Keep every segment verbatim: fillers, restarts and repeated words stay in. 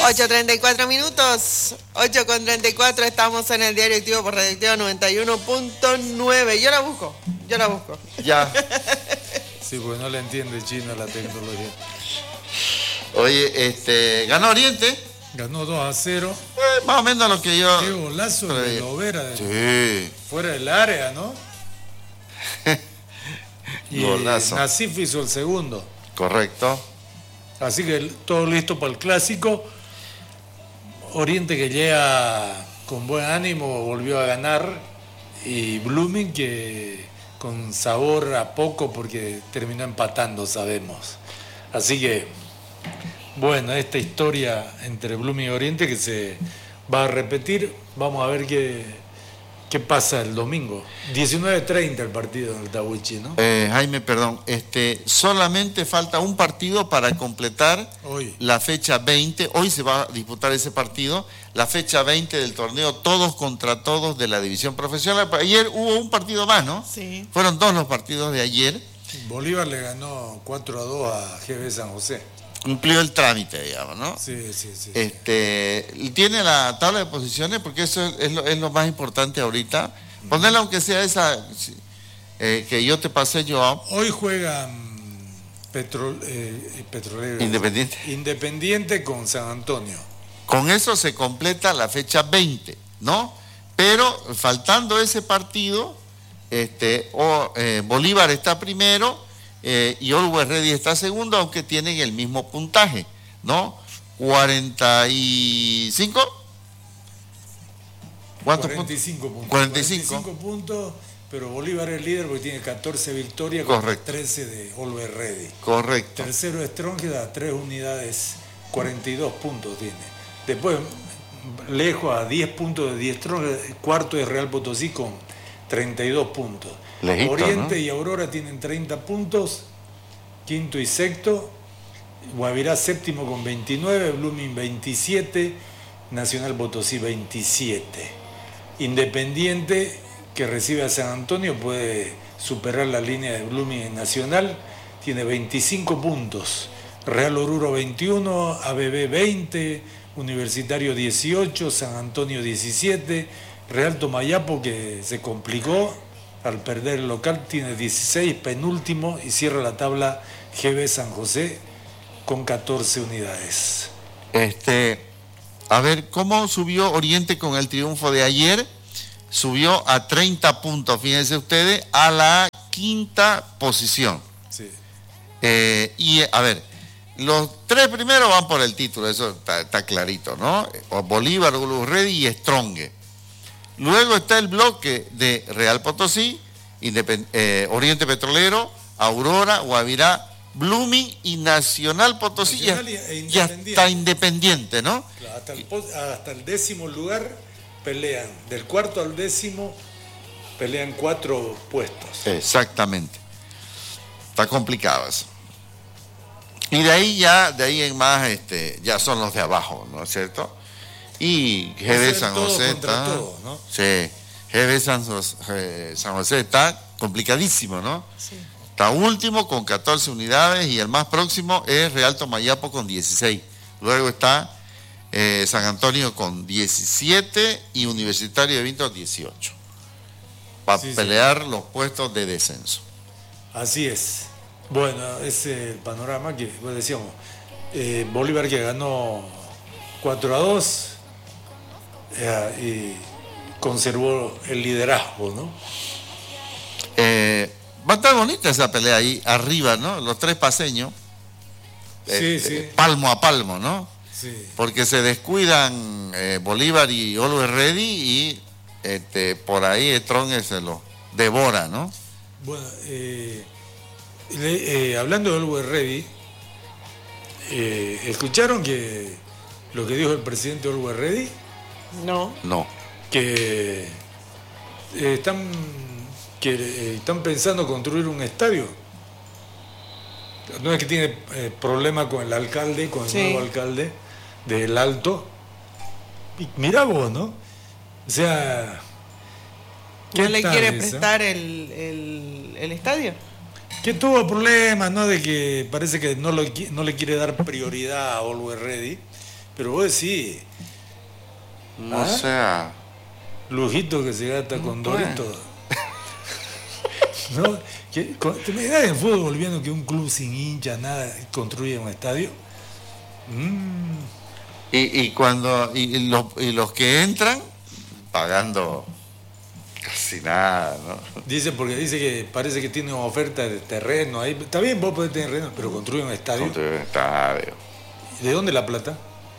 ocho treinta y cuatro minutos, ocho con treinta y cuatro, estamos en el Diario Activo por Radioactiva noventa y uno punto nueve. Yo la busco, yo la busco. Ya. Sí, porque no le entiende chino la tecnología. Oye, este, ¿ganó Oriente? Ganó dos a cero. Eh, más o menos lo que yo... Qué golazo de Lovera. De... Sí. Fuera del área, ¿no? Y golazo. Nasif hizo el segundo. Correcto. Así que todo listo para el clásico. Oriente, que llega con buen ánimo, volvió a ganar. Y Blooming, que con sabor a poco, porque terminó empatando, sabemos. Así que, bueno, esta historia entre Blooming y Oriente que se va a repetir. Vamos a ver qué, qué pasa el domingo. diecinueve treinta el partido en el Tahuichi, ¿no? Eh, Jaime, perdón. Este, solamente falta un partido para completar Hoy. la fecha veinte. Hoy se va a disputar ese partido. La fecha veinte del torneo todos contra todos de la división profesional. Ayer hubo un partido más, ¿no? Sí. Fueron dos los partidos de ayer. Bolívar le ganó cuatro a dos a G B San José. Cumplió el trámite, digamos, ¿no? Sí, sí, sí. Este, tiene la tabla de posiciones, porque eso es, es, lo, es lo más importante ahorita. Ponerla aunque sea esa eh, que yo te pasé, Joao. Hoy juegan Petro, eh, Petrolero. Independiente. Independiente con San Antonio. Con eso se completa la fecha veinte, ¿no? Pero faltando ese partido, este, o, eh, Bolívar está primero eh, y Always Ready está segundo, aunque tienen el mismo puntaje, ¿no? cuarenta y cinco. ¿Cuántos cuarenta y cinco puntos? puntos. cuarenta y cinco. cuarenta y cinco puntos, pero Bolívar es líder porque tiene catorce victorias Correcto. con trece de Always Ready. Correcto. Tercero Stronghead a tres unidades, cuarenta y dos puntos tiene. Después, lejos a diez puntos de diez Stronghead, cuarto es Real Potosí con treinta y dos puntos. Lejito, Oriente, ¿no? y Aurora tienen treinta puntos, quinto y sexto. Guavirá séptimo con veintinueve, Blooming veintisiete, Nacional Potosí veintisiete. Independiente, que recibe a San Antonio, puede superar la línea de Blooming en Nacional, tiene veinticinco puntos. Real Oruro veintiuno, A B B veinte, Universitario dieciocho, San Antonio diecisiete, Real Tomayapo, que se complicó al perder el local, tiene dieciséis, penúltimo, y cierra la tabla G B San José con catorce unidades. Este, a ver, ¿cómo subió Oriente con el triunfo de ayer? Subió a treinta puntos, fíjense ustedes, a la quinta posición. Sí. Eh, y, a ver, los tres primeros van por el título, eso está, está clarito, ¿no? Bolívar, Always Ready y Strong. Luego está el bloque de Real Potosí, Independ- eh, Oriente Petrolero, Aurora, Guavirá, Blooming y Nacional Potosí, Nacional y, e y hasta Independiente, ¿no? Claro, hasta, el, hasta el décimo lugar pelean, del cuarto al décimo pelean cuatro puestos. Exactamente. Está complicado eso. Y de ahí ya, de ahí en más, este, ya son los de abajo, ¿no es cierto? Y G B San José está. Todo, ¿no? Sí, G B San José, San José está complicadísimo, ¿no? Sí. Está último con catorce unidades y el más próximo es Real Tomayapo con dieciséis. Luego está eh, San Antonio con diecisiete y Universitario de Vinto dieciocho. Para Sí, sí. pelear los puestos de descenso. Así es. Bueno, ese es el panorama que pues decíamos. Eh, Bolívar, que ganó cuatro a dos eh, y conservó el liderazgo, ¿no? Eh, va a estar bonita esa pelea ahí arriba, ¿no? Los tres paseños. Sí, este, sí. Palmo a palmo, ¿no? Sí. Porque se descuidan eh, Bolívar y Always Ready y este, por ahí Strong se lo devora, ¿no? Bueno, eh, le, eh, hablando de Always Ready, eh, ¿escucharon que lo que dijo el presidente de Always Ready? No. No. Que eh, están, que eh, están pensando construir un estadio. No es que tiene eh, problema con el alcalde, con el Sí. nuevo alcalde del Alto. Y mirá vos, ¿no? O sea... ¿No ¿qué le tal quiere esa? prestar el, el, el estadio? Que tuvo problemas, ¿no? De que parece que no, lo, qui- no le quiere dar prioridad a Always Ready, Pero vos decís, No ¿Ah? sea... lujito que se gasta con Dorito. ¿No? ¿Qué- con- ¿Te imaginas en fútbol boliviano que un club sin hincha, nada, construye un estadio? Mm, Y, y cuando y, y los, y los que entran pagando casi nada, ¿no? dice, porque dice que parece que tiene una oferta de terreno ahí. Está bien, vos podés tener terreno, pero construye un estadio. Construir un estadio. ¿De dónde la plata?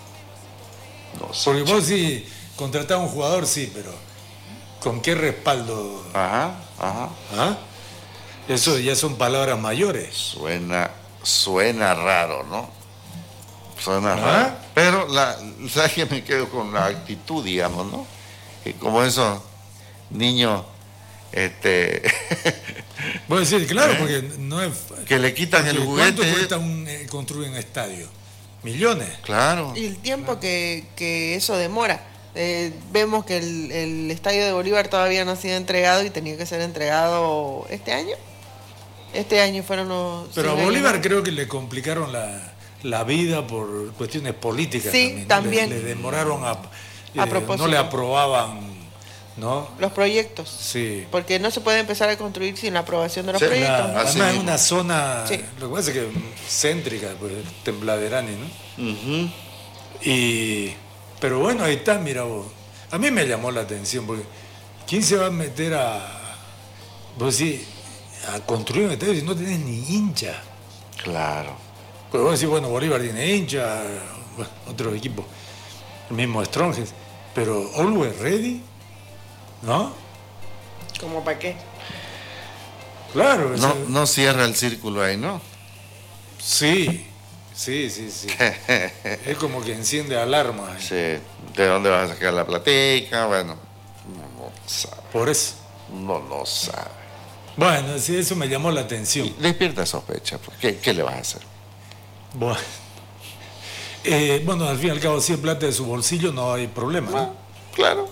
No sé. Porque vos sí contratás a un jugador, sí, pero ¿con qué respaldo? Ajá, ajá. ¿Ah? Eso ya son palabras mayores. Suena, suena raro, ¿no? Suena ¿Ah? raro. Pero la, ¿sabes que me quedo con la actitud, digamos, ¿no? Que como esos niños, este, Vos decís, claro, ¿Eh? porque no es... que le quitan el porque ¿cuánto juguete. cuesta un, eh, construir un estadio? ¿Millones? Claro. Y el tiempo que, que eso demora. Eh, vemos que el, el estadio de Bolívar todavía no ha sido entregado y tenía que ser entregado este año. Este año fueron los... Pero a cien Bolívar años. creo que le complicaron la, la vida por cuestiones políticas. Sí, también. ¿no? también. Le, le demoraron a... A eh, propósito. no le aprobaban, ¿no? Los proyectos. Sí. Porque no se puede empezar a construir sin la aprobación de los Sí, proyectos. Claro, Así además es mismo. una zona, Sí. lo que pasa es que céntrica, pues, Tembladerani, ¿no? Ujú. Y, pero bueno, ahí está, mira vos. A mí me llamó la atención, porque ¿quién se va a meter a, vos decís, a construir un estadio si no tenés ni hincha? Claro. Pues vos decís, bueno, Bolívar tiene hincha, bueno, otros equipos, el mismo Strongest, pero Always Ready, ¿no? ¿Cómo para qué? Claro, o sea, No, no cierra el círculo ahí, ¿no? sí, sí, sí, sí. Es como que enciende alarmas. Sí. ¿De dónde vas a sacar la platica? Bueno, no lo sabe. Por eso. No lo sabe. Bueno, sí, eso me llamó la atención. Y despierta sospecha. pues, ¿Qué, ¿Qué le vas a hacer? Bueno, Eh, bueno, al fin y al cabo, si es plata de su bolsillo, no hay problema, ¿no? Claro.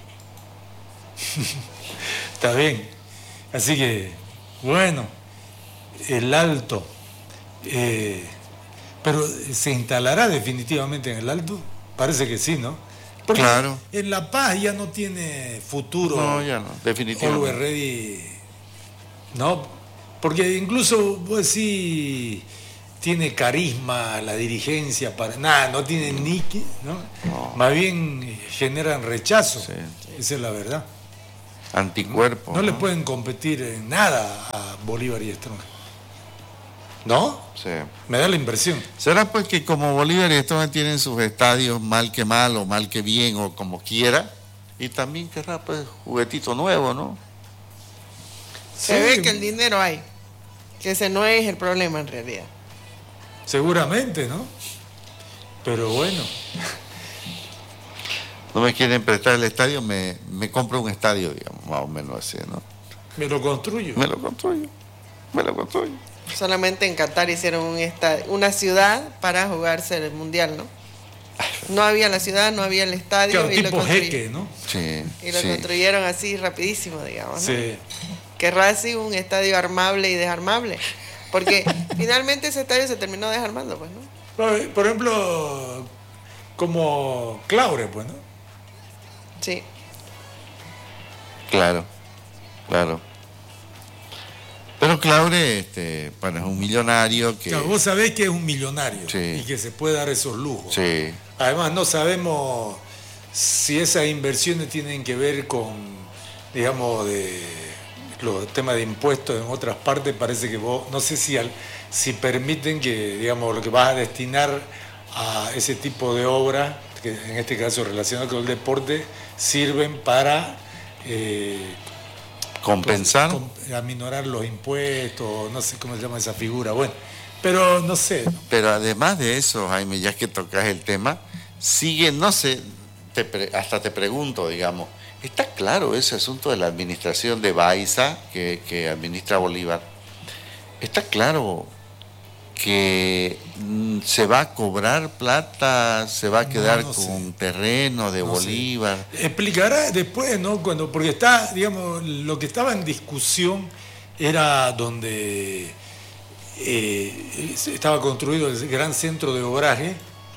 Está bien. Así que, bueno, el Alto. eh, pero ¿se instalará definitivamente en el Alto? Parece que sí, ¿no? Porque Claro. en La Paz ya no tiene futuro. No, ya no, Always definitivamente. Ready, ¿no? Porque incluso vos decís, tiene carisma la dirigencia para nada, no tiene ni que, ¿no? No. Más bien generan rechazo. Sí. Esa es la verdad. Anticuerpo. No, le pueden competir en nada a Bolívar y Strong. ¿No? Sí. Me da la impresión. ¿Será pues que como Bolívar y Strongest tienen sus estadios mal que mal o mal que bien o como quiera? Y también querrá pues juguetito nuevo, ¿no? Se Sí, ve que el dinero hay. Que ese no es el problema en realidad. seguramente, ¿no? Pero bueno, No me quieren prestar el estadio, me, me compro un estadio, digamos, más o menos así, ¿no? me lo construyo. Me lo construyo, me lo construyo. Solamente en Qatar hicieron un estadio, una ciudad para jugarse el mundial, ¿no? No había la ciudad, no había el estadio Claro, y, lo tipo construy- jeque, ¿no? Sí, y lo sí. construyeron así rapidísimo, digamos. ¿no? Sí. Querrá así un estadio armable y desarmable. Porque finalmente ese estadio se terminó desarmando, pues, ¿no? Por por ejemplo, como Claure, pues, ¿no? Sí. Claro, claro. Pero Claure, este, bueno, es un millonario que... Claro, vos sabés que es un millonario Sí. y que se puede dar esos lujos. Sí, Además, no sabemos si esas inversiones tienen que ver con, digamos, de los temas de impuestos en otras partes. Parece que vos, no sé si, al- si permiten que, digamos, lo que vas a destinar a ese tipo de obras, que en este caso relacionado con el deporte, sirven para eh, compensar. com- aminorar los impuestos, no sé cómo se llama esa figura. Bueno, pero no sé. Pero además de eso, Jaime, ya que tocas el tema, sigue, no sé, te pre- hasta te pregunto, digamos, ¿está claro ese asunto de la administración de Baiza, que, que administra Bolívar? ¿Está claro que mm, se va a cobrar plata, se va a No, quedar no con sé. terreno de No sé. Bolívar? Explicará después, ¿no? Cuando, porque está, digamos, lo que estaba en discusión era donde eh, estaba construido el gran centro de obraje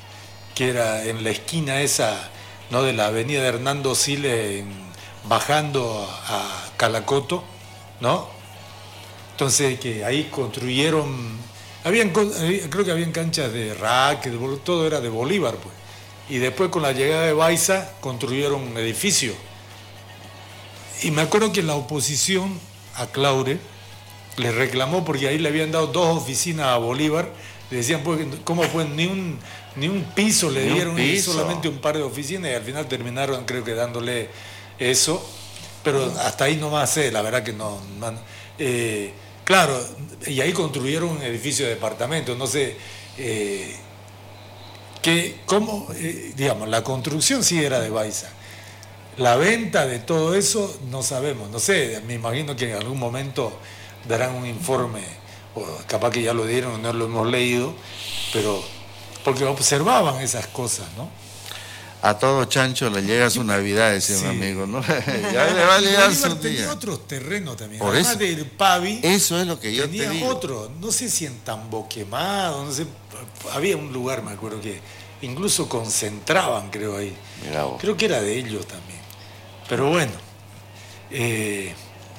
que era en la esquina esa, ¿no?, de la avenida Hernando Siles, en, bajando a Calacoto, ¿no? Entonces, que ahí construyeron, habían, creo que habían canchas de racket, todo era de Bolívar, pues. Y después, con la llegada de Baiza, construyeron un edificio. Y me acuerdo que la oposición a Claure le reclamó porque ahí le habían dado dos oficinas a Bolívar. Le decían, pues, ¿cómo fue? Ni un, ni un piso le ni dieron, piso. Solamente un par de oficinas, y al final terminaron, creo que dándole eso. Pero hasta ahí nomás sé, la verdad que no. no eh, claro, y ahí construyeron un edificio de departamentos, no sé. Eh, que, ¿cómo? Eh, digamos, la construcción sí era de Baiza. La venta de todo eso no sabemos, no sé, me imagino que en algún momento darán un informe, o capaz que ya lo dieron, no lo hemos leído, pero porque observaban esas cosas, ¿no? A todo chancho le llega su Navidad, decía sí. un amigo, ¿no? Ya le va a llegar su día. Tenía otros terrenos también, por además eso, del Pavi. Eso es lo que yo tenía te digo. otro, no sé si en Tambo Quemado, no sé, había un lugar, me acuerdo, que incluso concentraban, creo, ahí. Mirá vos. Creo que era de ellos también. Pero bueno, eh,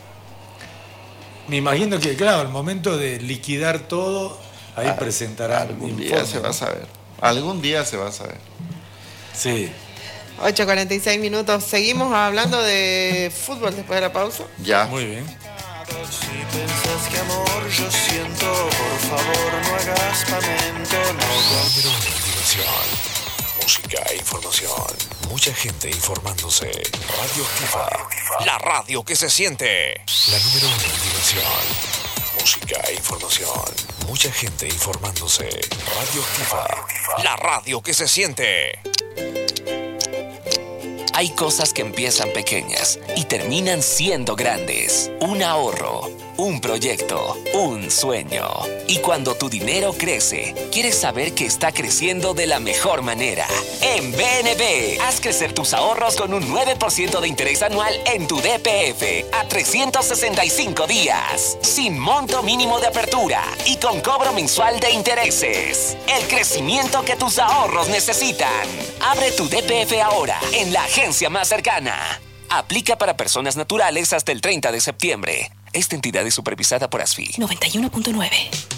me imagino que, claro, al momento de liquidar todo, ahí ah, presentarán algún informe, día se ¿no? va a saber. Algún día se va a saber. Sí. ocho cuarenta y seis minutos. Seguimos hablando de fútbol después de la pausa. Ya. Muy bien. Si piensas que amor yo siento, por favor no hagas lamento, no. Número uno en diversión, música e información. Mucha gente informándose. Radio Activa, la radio que se siente. La número uno en diversión, música e información. Mucha gente informándose. Radio Activa, la radio que se siente. Hay cosas que empiezan pequeñas y terminan siendo grandes. Un ahorro, un proyecto, un sueño. Y cuando tu dinero crece, quieres saber que está creciendo de la mejor manera. En B N B, haz crecer tus ahorros con un nueve por ciento de interés anual en tu D P F a trescientos sesenta y cinco días, sin monto mínimo de apertura y con cobro mensual de intereses. El crecimiento que tus ahorros necesitan. Abre tu D P F ahora en la agencia más cercana. Aplica para personas naturales hasta el treinta de septiembre. Esta entidad es supervisada por A S F I. noventa y uno punto nueve.